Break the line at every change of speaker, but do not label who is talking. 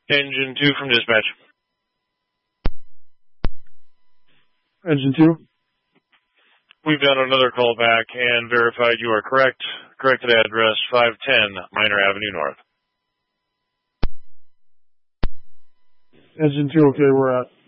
Engine 2 from dispatch.
Engine 2.
We've done another call back and verified you are correct. Corrected address 510 Minor Avenue North.
Engine 2, okay, we're at